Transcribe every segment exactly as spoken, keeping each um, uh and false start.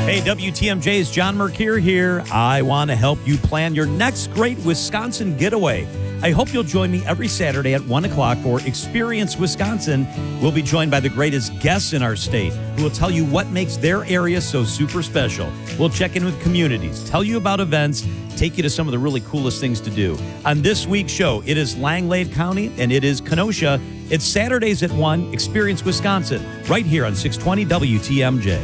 Hey, W T M J's John Mercure here. I want to help you plan your next great Wisconsin getaway. I hope you'll join me every Saturday at one o'clock for Experience Wisconsin. We'll be joined by the greatest guests in our state who will tell you what makes their area so super special. We'll check in with communities, tell you about events, take you to some of the really coolest things to do. On this week's show, it is Langlade County and it is Kenosha. It's Saturdays at one, Experience Wisconsin, right here on six twenty W T M J.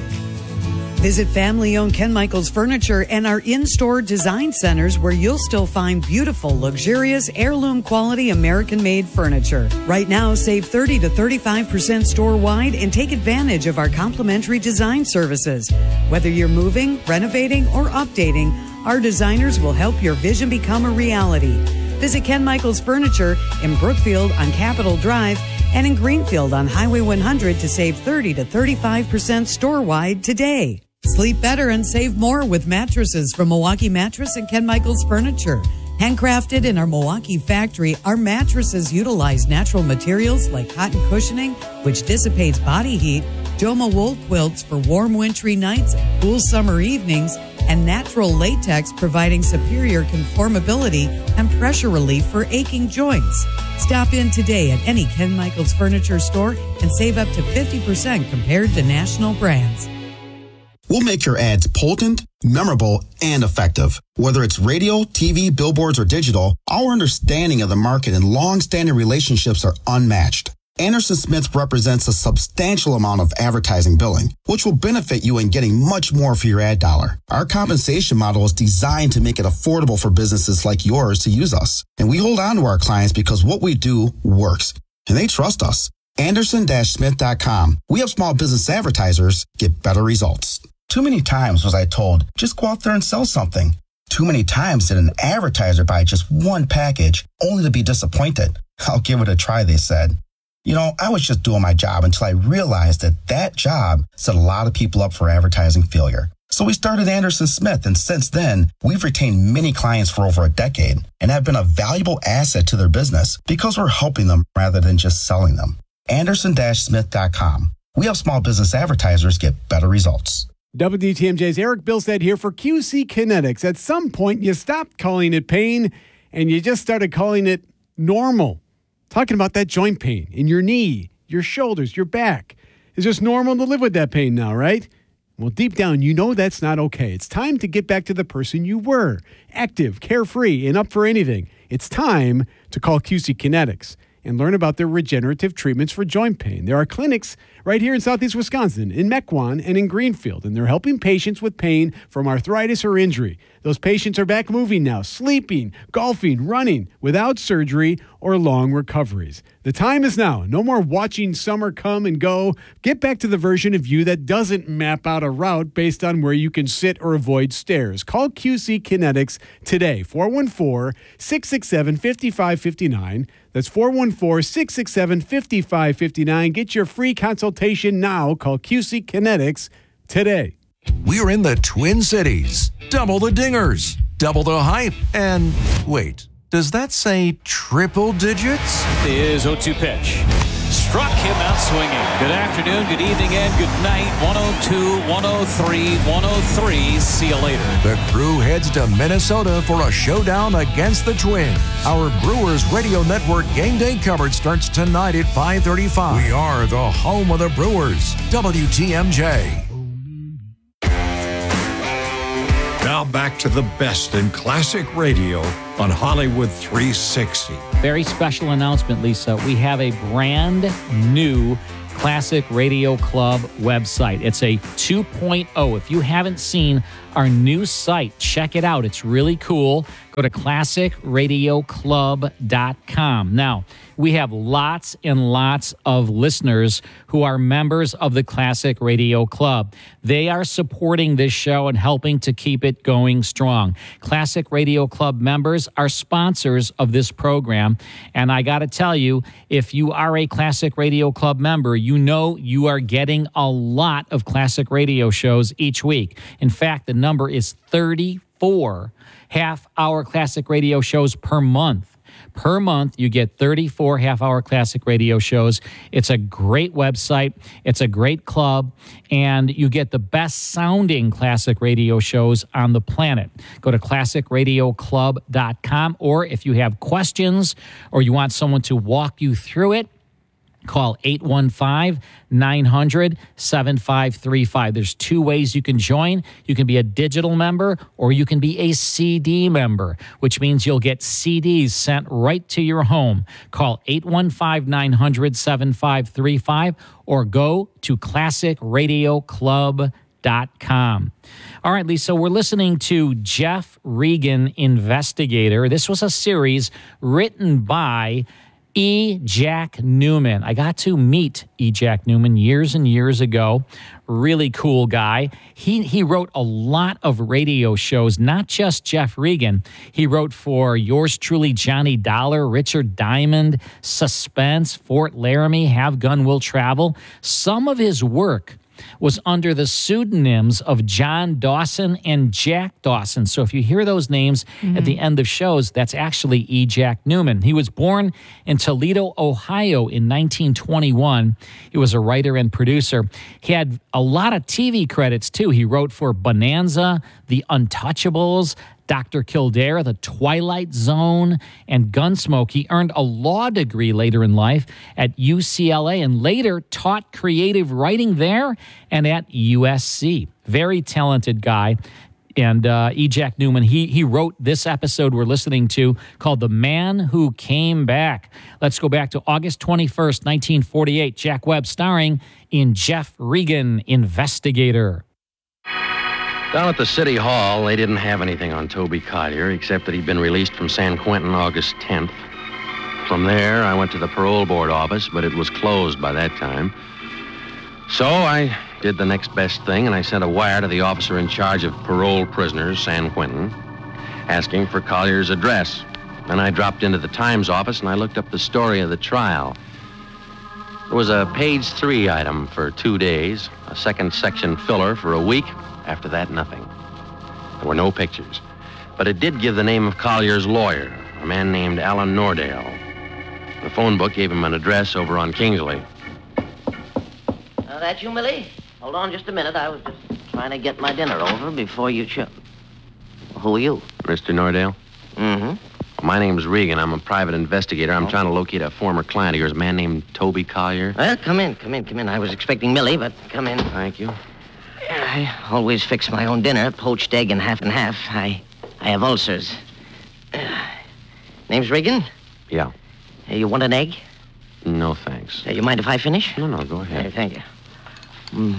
Visit family-owned Ken Michaels Furniture and our in-store design centers where you'll still find beautiful, luxurious, heirloom-quality American-made furniture. Right now, save thirty to thirty-five percent store-wide and take advantage of our complimentary design services. Whether you're moving, renovating, or updating, our designers will help your vision become a reality. Visit Ken Michaels Furniture in Brookfield on Capitol Drive and in Greenfield on Highway one hundred to save thirty to thirty-five percent store-wide today. Sleep better and save more with mattresses from Milwaukee Mattress and Ken Michaels Furniture. Handcrafted in our Milwaukee factory, our mattresses utilize natural materials like cotton cushioning, which dissipates body heat, Joma wool quilts for warm wintry nights and cool summer evenings, and natural latex providing superior conformability and pressure relief for aching joints. Stop in today at any Ken Michaels Furniture store and save up to fifty percent compared to national brands. We'll make your ads potent, memorable, and effective. Whether it's radio, T V, billboards, or digital, our understanding of the market and long-standing relationships are unmatched. Anderson Smith represents a substantial amount of advertising billing, which will benefit you in getting much more for your ad dollar. Our compensation model is designed to make it affordable for businesses like yours to use us. And we hold on to our clients because what we do works, and they trust us. Anderson Smith dot com. We have small business advertisers get better results. Too many times was I told, just go out there and sell something. Too many times did an advertiser buy just one package, only to be disappointed. I'll give it a try, they said. You know, I was just doing my job until I realized that that job set a lot of people up for advertising failure. So we started Anderson Smith, and since then, we've retained many clients for over a decade and have been a valuable asset to their business because we're helping them rather than just selling them. Anderson Smith dot com. We help small business advertisers get better results. W T M J's Eric Bilstead here for Q C Kinetics. At some point, you stopped calling it pain and you just started calling it normal. Talking about that joint pain in your knee, your shoulders, your back. It's just normal to live with that pain now, right? Well, deep down, you know that's not okay. It's time to get back to the person you were, active, carefree, and up for anything. It's time to call Q C Kinetics and learn about their regenerative treatments for joint pain. There are clinics right here in Southeast Wisconsin, in Mequon and in Greenfield, and they're helping patients with pain from arthritis or injury. Those patients are back moving now, sleeping, golfing, running, without surgery or long recoveries. The time is now. No more watching summer come and go. Get back to the version of you that doesn't map out a route based on where you can sit or avoid stairs. Call Q C Kinetics today, four one four, six six seven, five five five nine. That's four one four, six six seven, five five five nine. Get your free consultation now. Call Q C Kinetics today. We're in the Twin Cities. Double the dingers, double the hype, and wait, does that say triple digits? Is oh two pitch. Struck him out swinging. Good afternoon, good evening, and good night. one oh two, one oh three, one oh three. See you later. The crew heads to Minnesota for a showdown against the Twins. Our Brewers Radio Network game day coverage starts tonight at five thirty-five. We are the home of the Brewers. W T M J. Now back to the best in classic radio on Hollywood three sixty. Very special announcement, Lisa. We have a brand new Classic Radio Club website. It's a two point oh. If you haven't seen our new site, check it out. It's really cool. Go to classic radio club dot com. Now, we have lots and lots of listeners who are members of the Classic Radio Club. They are supporting this show and helping to keep it going strong. Classic Radio Club members are sponsors of this program. And I got to tell you, if you are a Classic Radio Club member, you know you are getting a lot of classic radio shows each week. In fact, the number is thirty-four half-hour classic radio shows per month. Per month, you get thirty-four half-hour classic radio shows. It's a great website. It's a great club. And you get the best-sounding classic radio shows on the planet. Go to classic radio club dot com, or if you have questions or you want someone to walk you through it, call eight one five, nine hundred, seven five three five. There's two ways you can join. You can be a digital member or you can be a C D member, which means you'll get C Ds sent right to your home. Call eight one five, nine hundred, seven five three five or go to classic radio club dot com. All right, Lisa, we're listening to Jeff Regan, Investigator. This was a series written by E. Jack Newman. I got to meet E. Jack Newman years and years ago. Really cool guy. He he wrote a lot of radio shows, not just Jeff Regan. He wrote for yours truly, Johnny Dollar, Richard Diamond, Suspense, Fort Laramie, Have Gun Will Travel. Some of his work was under the pseudonyms of John Dawson and Jack Dawson. So if you hear those names mm-hmm. at the end of shows, that's actually E. Jack Newman. He was born in Toledo, Ohio in nineteen twenty-one. He was a writer and producer. He had a lot of T V credits, too. He wrote for Bonanza, The Untouchables, Doctor Kildare, The Twilight Zone, and Gunsmoke. He earned a law degree later in life at U C L A and later taught creative writing there and at U S C. Very talented guy. And uh, E. Jack Newman, he, he wrote this episode we're listening to called The Man Who Came Back. Let's go back to August twenty-first, nineteen forty-eight. Jack Webb starring in Jeff Regan, Investigator. Down at the City Hall, they didn't have anything on Toby Collier, except that he'd been released from San Quentin August tenth. From there, I went to the parole board office, but it was closed by that time. So I did the next best thing, and I sent a wire to the officer in charge of parole prisoners, San Quentin, asking for Collier's address. Then I dropped into the Times office, and I looked up the story of the trial. There was a page three item for two days, a second section filler for a week. After that, nothing. There were no pictures. But it did give the name of Collier's lawyer, a man named Alan Nordale. The phone book gave him an address over on Kingsley. Uh, that you, Millie? Hold on just a minute. I was just trying to get my dinner over before you ch... Who are you? Mister Nordale? Mm-hmm. My name's Regan. I'm a private investigator. I'm oh. trying to locate a former client of yours, a man named Toby Collier. Well, come in, come in, come in. I was expecting Millie, but come in. Thank you. I always fix my own dinner, poached egg and half and half. I I have ulcers. Uh, name's Regan? Yeah. Uh, you want an egg? No, thanks. Uh, you mind if I finish? No, no, go ahead. Uh, thank you. Mm.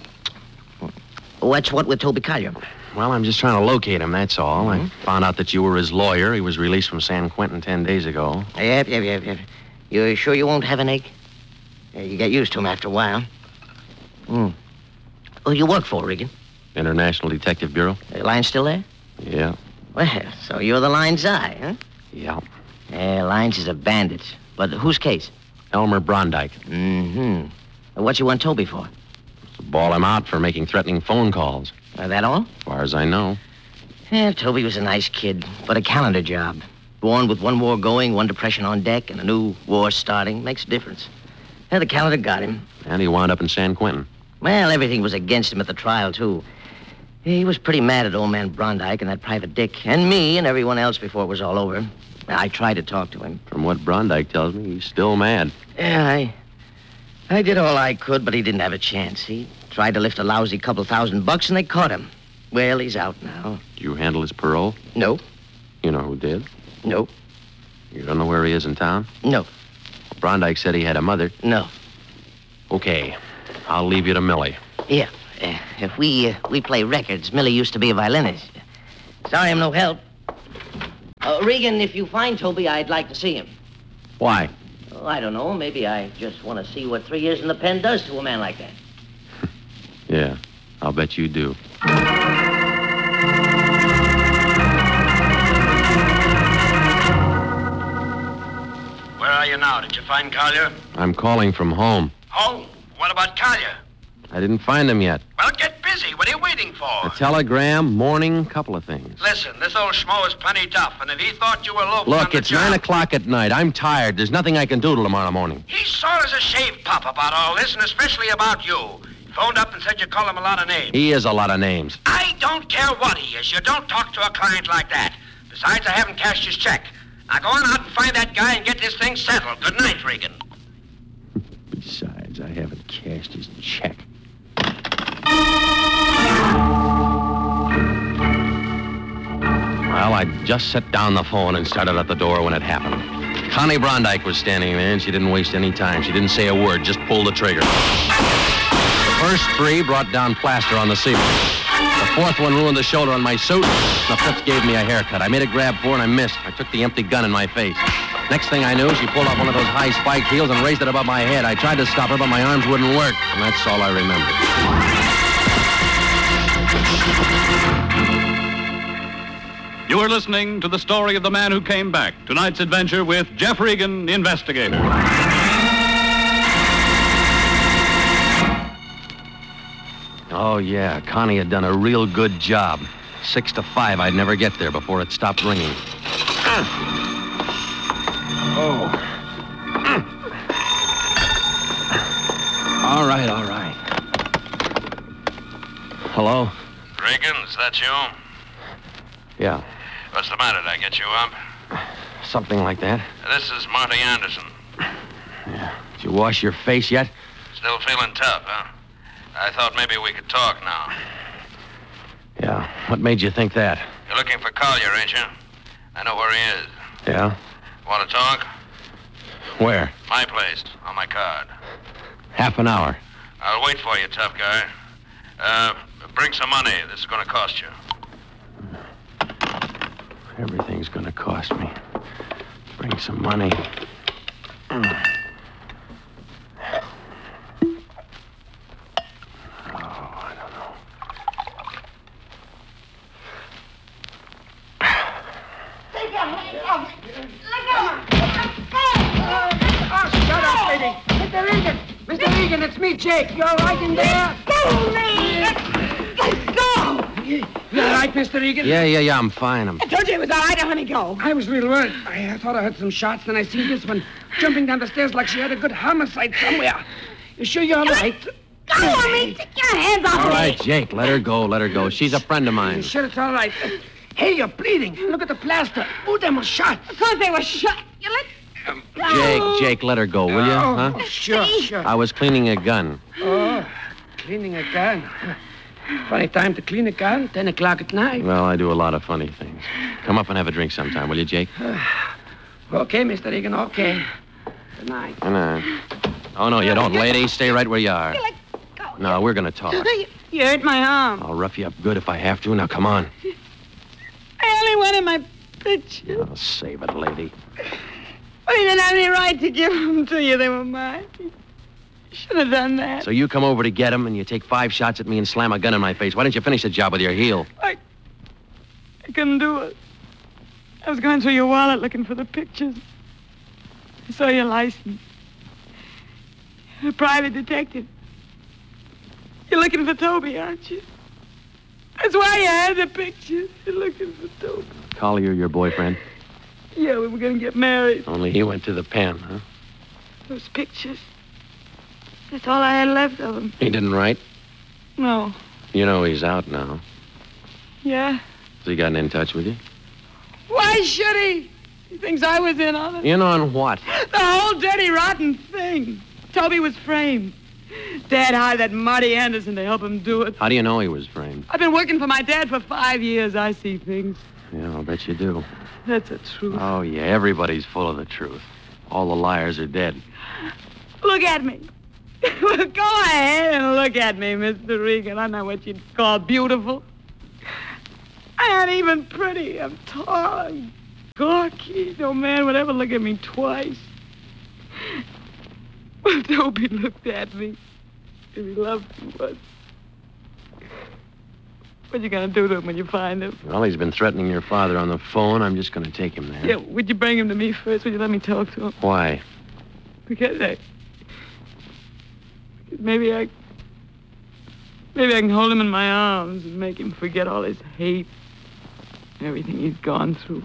What's what with Toby Collier? Well, I'm just trying to locate him, that's all. Mm-hmm. I found out that you were his lawyer. He was released from San Quentin ten days ago. Yep, yep, yep, yep. You sure you won't have an egg? Uh, you get used to him after a while. Hmm. Who you work for, Regan? International Detective Bureau. The line still there? Yeah. Well, so you're the line's eye, huh? Yeah. Yeah, Lines is a bandit. But whose case? Elmer Brondike. Mm-hmm. What you want Toby for? To ball him out for making threatening phone calls. Uh, that all? As far as I know. Yeah, Toby was a nice kid, but a calendar job. Born with one war going, one depression on deck, and a new war starting. Makes a difference. Yeah, the calendar got him. And he wound up in San Quentin. Well, everything was against him at the trial, too. He was pretty mad at old man Brondike and that Private Dick, and me and everyone else before it was all over. I tried to talk to him. From what Brondike tells me, he's still mad. Yeah, I... I did all I could, but he didn't have a chance. He tried to lift a lousy couple thousand bucks, and they caught him. Well, he's out now. Did you handle his parole? No. You know who did? No. You don't know where he is in town? No. Brondike said he had a mother. No. Okay. I'll leave you to Millie. Yeah. Uh, if we uh, we play records, Millie used to be a violinist. Sorry I'm no help. Uh, Regan, if you find Toby, I'd like to see him. Why? Oh, I don't know. Maybe I just want to see what three years in the pen does to a man like that. Yeah, I'll bet you do. Where are you now? Did you find Collier? I'm calling from home. Home? What about Collier? I didn't find him yet. Well, get busy. busy. What are you waiting for? A telegram, morning, couple of things. Listen, this old schmo is plenty tough, and if he thought you were loafing Look, on the it's job... nine o'clock at night. I'm tired. There's nothing I can do till tomorrow morning. He's sore as a shaved pup about all this, and especially about you. He phoned up and said you call him a lot of names. He is a lot of names. I don't care what he is. You don't talk to a client like that. Besides, I haven't cashed his check. Now go on out and find that guy and get this thing settled. Good night, Regan. Besides, I haven't cashed his check. Well, I just set down the phone and started at the door when it happened. Connie Brondike was standing there, and she didn't waste any time. She didn't say a word, just pulled the trigger. The first three brought down plaster on the ceiling. The fourth one ruined the shoulder on my suit. The fifth gave me a haircut. I made a grab for and I missed. I took the empty gun in my face. Next thing I knew, she pulled off one of those high spiked heels and raised it above my head. I tried to stop her, but my arms wouldn't work. And that's all I remember. You are listening to the story of the man who came back. Tonight's adventure with Jeff Regan, investigator. Oh, yeah. Connie had done a real good job. Six to five, I'd never get there before it stopped ringing. Oh. All right, all right. Hello? Regan, is that you? Yeah, What's the matter? Did I get you up? something like that. This is Marty Anderson. Yeah. Did you wash your face yet? Still feeling tough, huh? I thought maybe we could talk now. Yeah. What made you think that? You're looking for Collier, ain't you? I know where he is. Yeah? Want to talk? Where? My place, on my card. Half an hour. I'll wait for you, tough guy. Uh, bring some money. This is going to cost you. Everything's gonna cost me. Bring some money. Mm. Oh, I don't know. Take your hands off. Let go. Oh, shut up, lady. Mister Regan. Mister Regan, it's me, Jake. You all right in there? Go, me. Let's go. You all right, Mister Regan? Yeah, yeah, yeah, I'm fine. I'm... I told you it was all right, honey. Go. I was real worried. I uh, thought I heard some shots, then I seen this one jumping down the stairs like she had a good homicide somewhere. You sure you're all right? Go on me. Take your hands off All me. right, Jake, let her go, let her go. She's a friend of mine. You sure it's all right? Uh, hey, you're bleeding. Look at the plaster. Oh, them were shot. Of course they were shot. You let... Jake, Jake, let her go, will you? Oh, Huh? sure, sure. I was cleaning a gun. Oh, cleaning a gun. Funny time to clean a gun, ten o'clock at night. Well, I do a lot of funny things. Come up and have a drink sometime, will you, Jake? Okay, Mister Regan, okay. Good night. And, uh, oh, no, you don't, lady. Stay right where you are. No, we're going to talk. You hurt my arm. I'll rough you up good if I have to. Now, come on. I only wanted my picture. Oh, save it, lady. Well, you didn't have any right to give them to you. They were mine. You should have done that. So you come over to get him, and you take five shots at me and slam a gun in my face. Why didn't you finish the job with your heel? I, I couldn't do it. I was going through your wallet looking for the pictures. I saw your license. You're a private detective. You're looking for Toby, aren't you? That's why you had the pictures. You're looking for Toby. Collier, your boyfriend? Yeah, we were going to get married. Only he went to the pen, huh? Those pictures. That's all I had left of them. He didn't write? No. You know he's out now. Yeah? Has he gotten in touch with you? Why should he? He thinks I was in on it. In on what? The whole dirty, rotten thing. Toby was framed. Dad hired that Marty Anderson to help him do it. How do you know he was framed? I've been working for my dad for five years. I see things. Yeah, I'll bet you do. That's the truth. Oh, yeah, everybody's full of the truth. All the liars are dead. Look at me. Well, go ahead and look at me, Mister Regan. I'm not what you'd call beautiful. I ain't even pretty. I'm tall and gawky. No man would ever look at me twice. Well, Toby looked at me. If he loved me once. What you gonna do to him when you find him? Well, he's been threatening your father on the phone. I'm just going to take him there. Yeah, would you bring him to me first? Would you let me talk to him? Why? Because I... Maybe I... Maybe I can hold him in my arms and make him forget all his hate, everything he's gone through.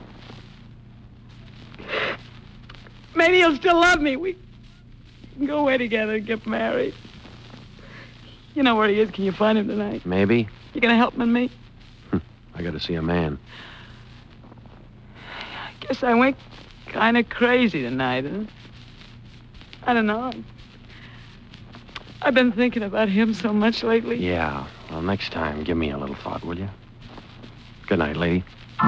Maybe he'll still love me. We can go away together and get married. You know where he is. Can you find him tonight? Maybe. You gonna help him and me? I gotta see a man. I guess I went kind of crazy tonight, huh? I don't know. I've been thinking about him so much lately. Yeah. Well, next time, give me a little thought, will you? Good night, lady.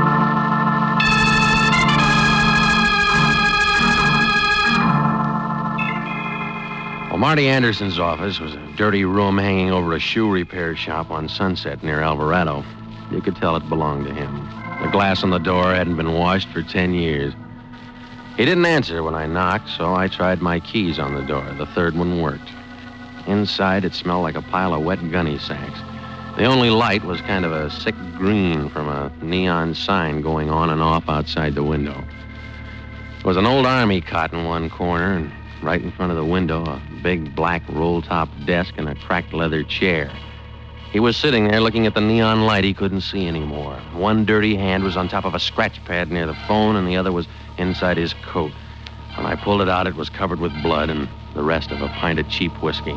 Well, Marty Anderson's office was a dirty room hanging over a shoe repair shop on Sunset near Alvarado. You could tell it belonged to him. The glass on the door hadn't been washed for ten years. He didn't answer when I knocked, so I tried my keys on the door. The third one worked. Inside, it smelled like a pile of wet gunny sacks. The only light was kind of a sick green from a neon sign going on and off outside the window. There was an old army cot in one corner, and right in front of the window, a big black roll-top desk and a cracked leather chair. He was sitting there looking at the neon light he couldn't see anymore. One dirty hand was on top of a scratch pad near the phone, and the other was inside his coat. When I pulled it out, it was covered with blood and the rest of a pint of cheap whiskey.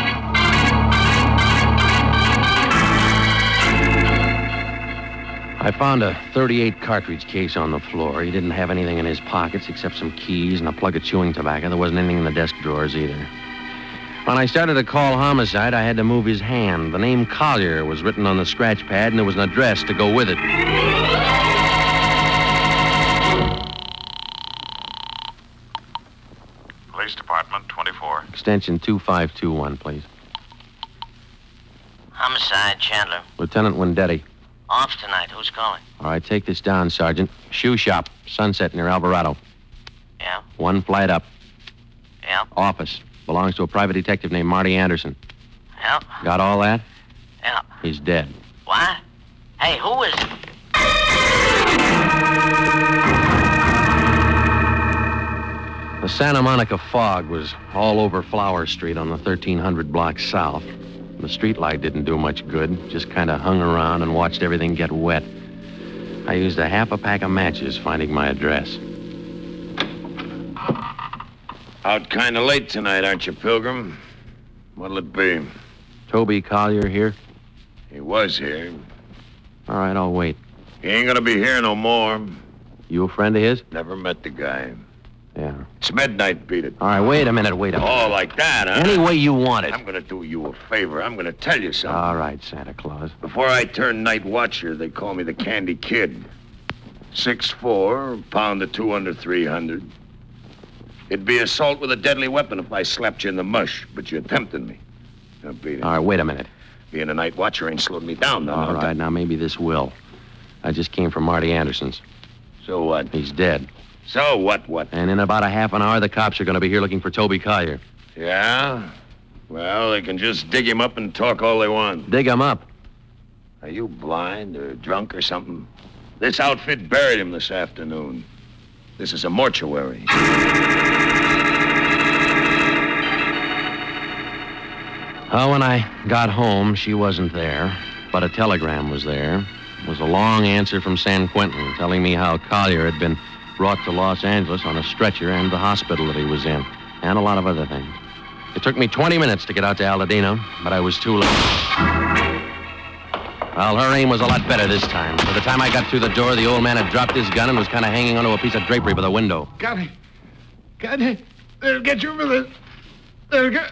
I found a thirty-eight cartridge case on the floor. He didn't have anything in his pockets except some keys and a plug of chewing tobacco. There wasn't anything in the desk drawers either. When I started to call homicide, I had to move his hand. The name Collier was written on the scratch pad, and there was an address to go with it. Police Department, twenty-four. Extension two five two one, please. Homicide, Chandler. Lieutenant Wendetti. Off tonight. Who's calling? All right, take this down, Sergeant. Shoe shop, Sunset near Alvarado. Yeah? One flight up. Yeah? Office. Belongs to a private detective named Marty Anderson. Yeah? Got all that? Yeah. He's dead. What? Hey, who is it? The Santa Monica fog was all over Flower Street on the thirteen hundred block south. The street light didn't do much good, just kind of hung around and watched everything get wet. I used a half a pack of matches finding my address. Out kind of late tonight, aren't you, Pilgrim? What'll it be? Toby Collier here? He was here. All right, I'll wait. He ain't gonna be here no more. You a friend of his? Never met the guy. Yeah. It's midnight, beat it. All right, wait a minute, wait a minute. Oh, like that, huh? Any way you want it. I'm gonna do you a favor. I'm gonna tell you something. All right, Santa Claus. Before I turned night watcher, they call me the Candy Kid. six foot four, pound of two under three hundred. It'd be assault with a deadly weapon if I slapped you in the mush, but you're tempting me. Now, beat it. All right, wait a minute. Being a night watcher ain't slowed me down, though. All right, now maybe this will. I just came from Marty Anderson's. So what? He's dead. So what, what? And in about a half an hour, the cops are going to be here looking for Toby Collier. Yeah? Well, they can just dig him up and talk all they want. Dig him up? Are you blind or drunk or something? This outfit buried him this afternoon. This is a mortuary. Oh, when I got home, she wasn't there, but a telegram was there. It was a long answer from San Quentin telling me how Collier had been brought to Los Angeles on a stretcher and the hospital that he was in, and a lot of other things. It took me twenty minutes to get out to Aladino, but I was too late. Well, her aim was a lot better this time. By the time I got through the door, the old man had dropped his gun and was kind of hanging onto a piece of drapery by the window. Got it. Got it. They'll get you with it. They'll get...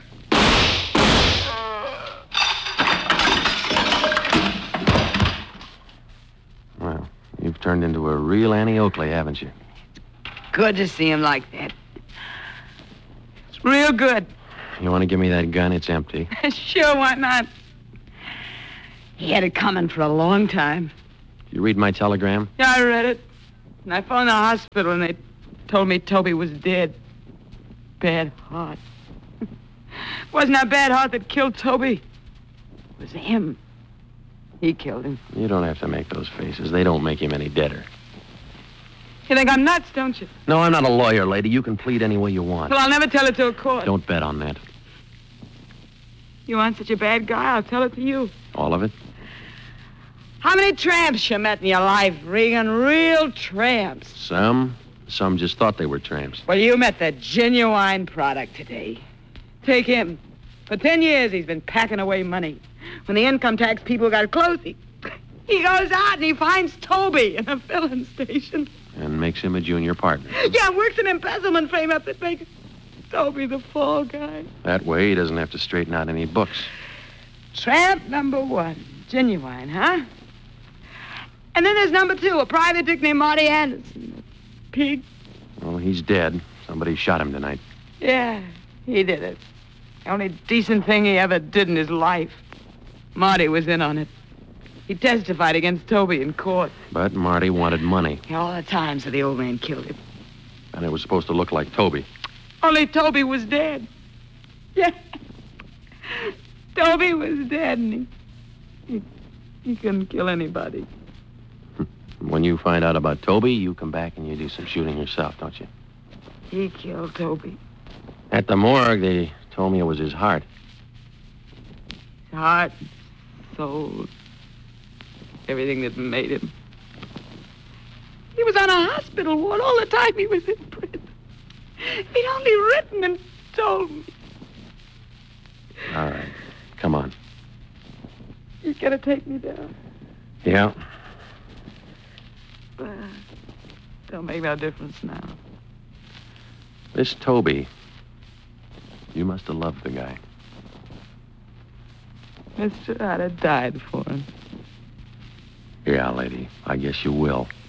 Well, you've turned into a real Annie Oakley, haven't you? Good to see him like that. It's real good. You want to give me that gun? It's empty. Sure, why not? He had it coming for a long time. You read my telegram? Yeah, I read it. And I phoned the hospital, and they told me Toby was dead. Bad heart. Wasn't that bad heart that killed Toby. It was him. He killed him. You don't have to make those faces. They don't make him any deader. You think I'm nuts, don't you? No, I'm not a lawyer, lady. You can plead any way you want. Well, I'll never tell it to a court. Don't bet on that. You aren't such a bad guy, I'll tell it to you. All of it? How many tramps you met in your life, Regan? Real tramps. Some. Some just thought they were tramps. Well, you met the genuine product today. Take him. For ten years, he's been packing away money. When the income tax people got close, he, he goes out and he finds Toby in a filling station. And makes him a junior partner. Yeah, works an embezzlement frame up that makes Toby the fall guy. That way, he doesn't have to straighten out any books. Tramp number one. Genuine, huh? And then there's number two, a private dick named Marty Anderson. A pig. Well, he's dead. Somebody shot him tonight. Yeah, he did it. The only decent thing he ever did in his life. Marty was in on it. He testified against Toby in court. But Marty wanted money. All the time, so the old man killed him. And it was supposed to look like Toby. Only Toby was dead. Yeah. Toby was dead, and he, he, he couldn't kill anybody. When you find out about Toby, you come back and you do some shooting yourself, don't you? He killed Toby. At the morgue, they told me it was his heart. His heart, soul, everything that made him. He was on a hospital ward all the time he was in prison. He'd only written and told me. All right. Come on. You gotta take me down. Yeah. Uh, don't make no difference now. This Toby, you must have loved the guy. Mister, I'd have died for him. Yeah, lady. I guess you will.